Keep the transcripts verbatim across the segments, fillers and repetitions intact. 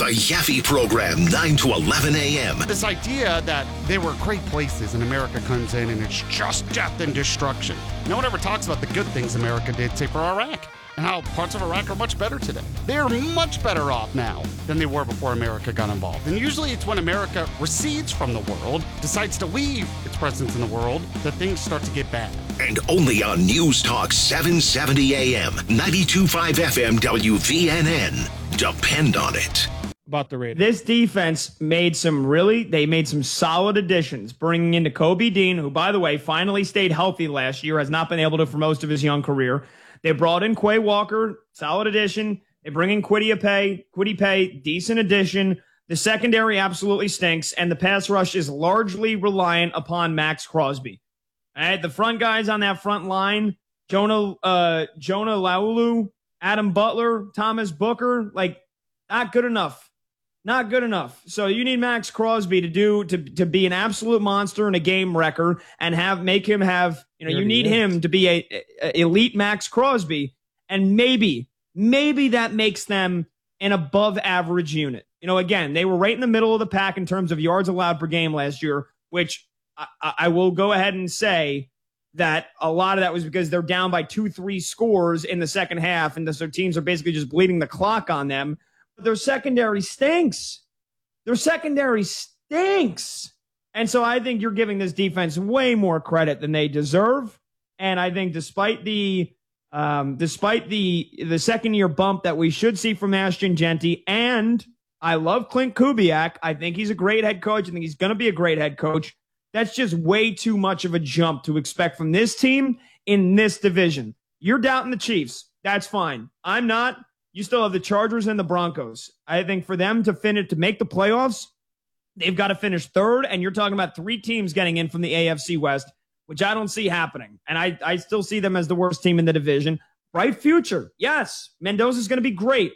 The Yaffe Program, nine to eleven a.m. This idea that there were great places and America comes in and it's just death and destruction. No one ever talks about the good things America did, say, for Iraq, and how parts of Iraq are much better today. They're much better off now than they were before America got involved. And usually it's when America recedes from the world, decides to leave its presence in the world, that things start to get bad. And only on News Talk seven seventy a.m., ninety-two point five F M W V N N. Depend on it. About the Raiders. This defense made some really, they made some solid additions, bringing into Kobe Dean, who, by the way, finally stayed healthy last year, has not been able to for most of his young career. They brought in Quay Walker, solid addition. They bring in Kwity Paye, Kwity Paye, decent addition. The secondary absolutely stinks, and the pass rush is largely reliant upon Max Crosby. All right, the front guys on that front line, Jonah, uh, Jonah Laulu, Adam Butler, Thomas Booker, like, not good enough. Not good enough. So you need Max Crosby to do to, to be an absolute monster and a game wrecker and have make him have, you know, you need him to be a, a elite Max Crosby, and maybe, maybe that makes them an above average unit. You know, again, they were right in the middle of the pack in terms of yards allowed per game last year, which I, I will go ahead and say that a lot of that was because they're down by two, three scores in the second half, and their teams are basically just bleeding the clock on them. Their secondary stinks. Their secondary stinks. And so I think you're giving this defense way more credit than they deserve. And I think despite the um, despite the the second year bump that we should see from Ashton Jeanty, and I love Clint Kubiak. I think he's a great head coach. I think he's going to be a great head coach. That's just way too much of a jump to expect from this team in this division. You're doubting the Chiefs. That's fine. I'm not. You still have the Chargers and the Broncos. I think for them to finish, to make the playoffs, they've got to finish third, and you're talking about three teams getting in from the A F C West, which I don't see happening. And I, I still see them as the worst team in the division. Bright future. Yes, Mendoza's going to be great.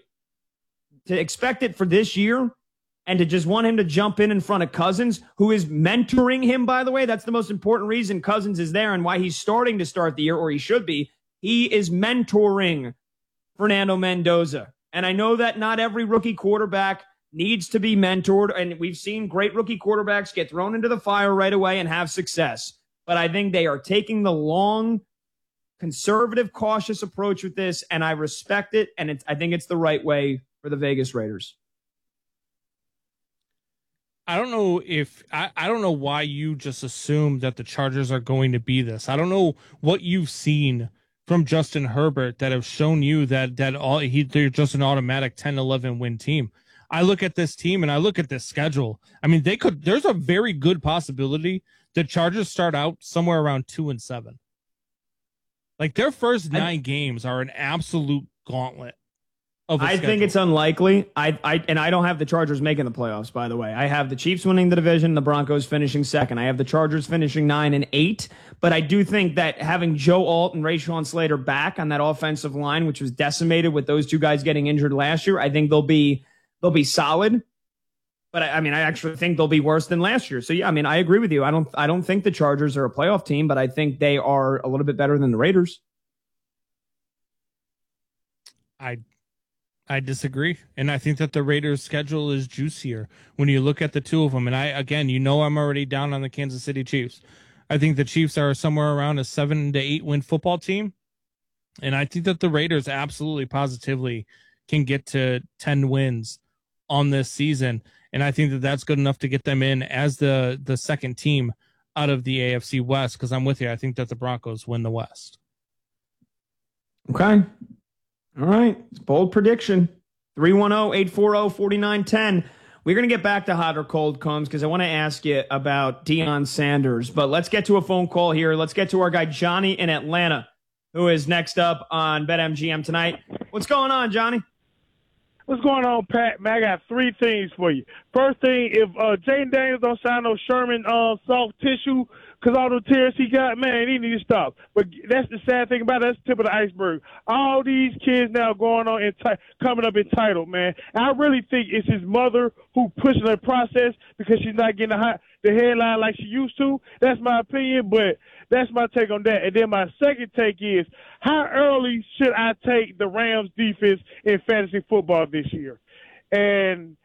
To expect it for this year and to just want him to jump in in front of Cousins, who is mentoring him, by the way, that's the most important reason Cousins is there and why he's starting to start the year, or he should be. He is mentoring Fernando Mendoza. And I know that not every rookie quarterback needs to be mentored, and we've seen great rookie quarterbacks get thrown into the fire right away and have success. But I think they are taking the long, conservative, cautious approach with this, and I respect it, and it's, I think it's the right way for the Vegas Raiders. I don't know if I, I don't know why you just assume that the Chargers are going to be this. I don't know what you've seen from Justin Herbert that have shown you that that all he they're just an automatic ten eleven win team. I look at this team and I look at this schedule. I mean, they could there's a very good possibility the Chargers start out somewhere around two and seven. Like their first nine I, games are an absolute gauntlet. Of a I schedule. think it's unlikely. I I and I don't have the Chargers making the playoffs, by the way. I have the Chiefs winning the division, the Broncos finishing second. I have the Chargers finishing nine and eight. But I do think that having Joe Alt and Rashawn Slater back on that offensive line, which was decimated with those two guys getting injured last year, I think they'll be they'll be solid. But I, I mean, I actually think they'll be worse than last year. So yeah, I mean, I agree with you. I don't I don't think the Chargers are a playoff team, but I think they are a little bit better than the Raiders. I I disagree. And I think that the Raiders' schedule is juicier when you look at the two of them. And I, again, you know, I'm already down on the Kansas City Chiefs. I think the Chiefs are somewhere around a seven to eight win football team. And I think that the Raiders absolutely positively can get to ten wins on this season. And I think that that's good enough to get them in as the, the second team out of the A F C West. Cause I'm with you. I think that the Broncos win the West. Okay. All right. It's a bold prediction. three one zero, eight four zero, four nine one zero. We're going to get back to hot or cold, Combs, because I want to ask you about Deion Sanders. But let's get to a phone call here. Let's get to our guy Johnny in Atlanta, who is next up on BetMGM tonight. What's going on, Johnny? What's going on, Pat? Man, I got three things for you. First thing, if uh, Jaden Daniels don't sign no Sherman uh, soft tissue, because all the tears he got, man, he need to stop. But that's the sad thing about it. That's the tip of the iceberg. All these kids now going on enti- coming up entitled, man. And I really think it's his mother who pushing the process because she's not getting the, hot, the headline like she used to. That's my opinion, but that's my take on that. And then my second take is, how early should I take the Rams defense in fantasy football this year? And